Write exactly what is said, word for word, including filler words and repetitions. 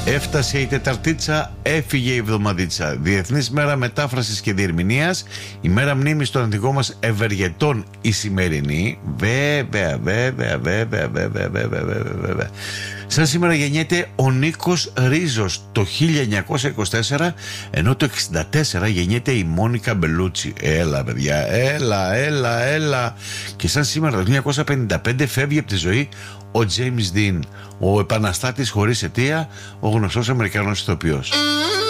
Έφτασε η Τεταρτίτσα, έφυγε η Εβδομαδίτσα. Διεθνής μέρα μετάφρασης και διερμηνίας. Η μέρα μνήμης των αντικών μας ευεργετών η σημερινή. Βέβαια, βέβαια, βέβαια, βέβαια, βέβαια, βέβαια. Σαν σήμερα γεννιέται ο Νίκος Ρίζος το χίλια εννιακόσια είκοσι τέσσερα, ενώ το εξήντα τέσσερα γεννιέται η Μόνικα Μπελούτσι. Έλα παιδιά, έλα, έλα, έλα. Και σαν σήμερα το χίλια εννιακόσια πενήντα πέντε φεύγει από τη ζωή ο James Dean, ο επαναστάτης χωρίς αιτία, ο γνωστός Αμερικανός ηθοποιός.